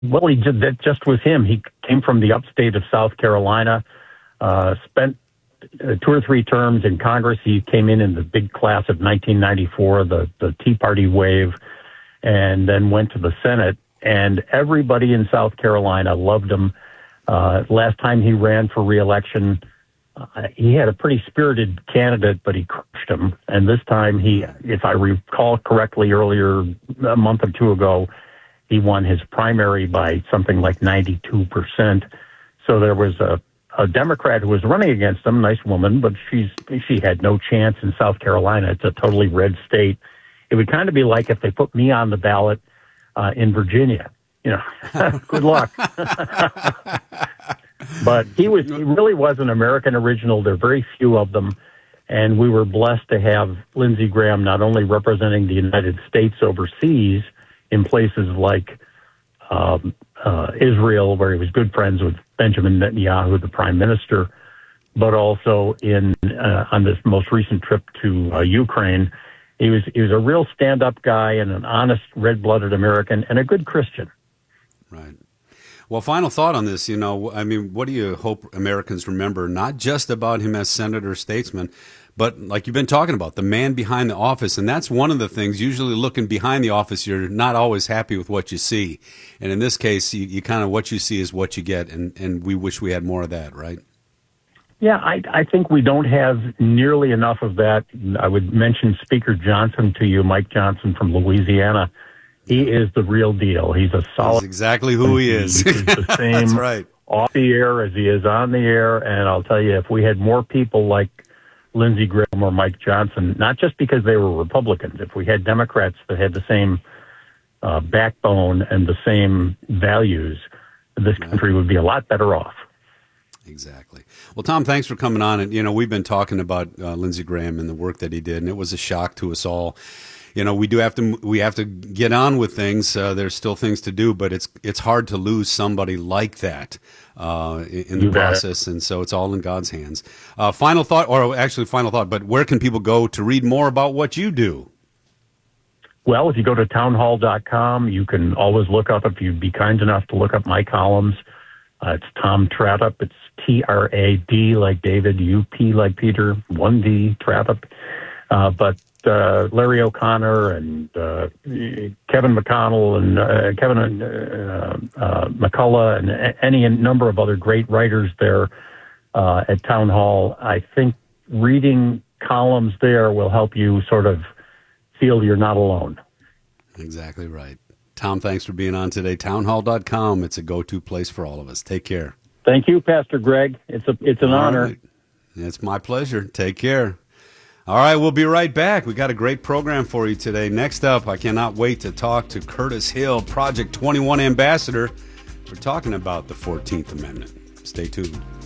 Well, he did that just with him. He came from the upstate of South Carolina, spent 2 or 3 terms in Congress. He came in the big class of 1994, the Tea Party wave, and then went to the Senate. And everybody in South Carolina loved him. Last time he ran for re-election, he had a pretty spirited candidate, but he crushed him. And this time he, if I recall correctly, earlier, a month or two ago, he won his primary by something like 92%. So there was a Democrat who was running against him, nice woman, but she had no chance in South Carolina. It's a totally red state. It would kind of be like if they put me on the ballot in Virginia. You know, good luck. But he really was an American original. There are very few of them. And we were blessed to have Lindsey Graham not only representing the United States overseas in places like Israel, where he was good friends with Benjamin Netanyahu, the prime minister, but also on this most recent trip to Ukraine. He was a real stand-up guy and an honest, red-blooded American and a good Christian. Right. Well, final thought on this, I mean, what do you hope Americans remember, not just about him as senator, statesman, but like you've been talking about, the man behind the office. And that's one of the things, usually looking behind the office, you're not always happy with what you see. And in this case, you kind of, what you see is what you get. And we wish we had more of that, right? Yeah, I think we don't have nearly enough of that. I would mention Speaker Johnson to you, Mike Johnson from Louisiana. He is the real deal. He's a solid. That's exactly who he is. He's the same That's right. Off the air as he is on the air. And I'll tell you, if we had more people like Lindsey Graham or Mike Johnson, not just because they were Republicans, if we had Democrats that had the same backbone and the same values, this country would be a lot better off. Exactly. Well, Tom, thanks for coming on. And, we've been talking about Lindsey Graham and the work that he did, and it was a shock to us all. We have to get on with things. There's still things to do, but it's hard to lose somebody like that in the process, and so it's all in God's hands. Final thought, but where can people go to read more about what you do? Well, if you go to townhall.com, you can always look up, if you'd be kind enough to look up my columns. It's Tom Tratup. It's Trad like David, UP like Peter, 1D Tratup. But Larry O'Connor and Kevin McConnell and Kevin McCullough and any number of other great writers there at Town Hall. I think reading columns there will help you sort of feel you're not alone. Exactly right. Tom, thanks for being on today. Townhall.com. It's a go-to place for all of us. Take care. Thank you, Pastor Greg. It's an honor. Right. It's my pleasure. Take care. All right, we'll be right back. We got a great program for you today. Next up, I cannot wait to talk to Curtis Hill, Project 21 ambassador. We're talking about the 14th Amendment. Stay tuned.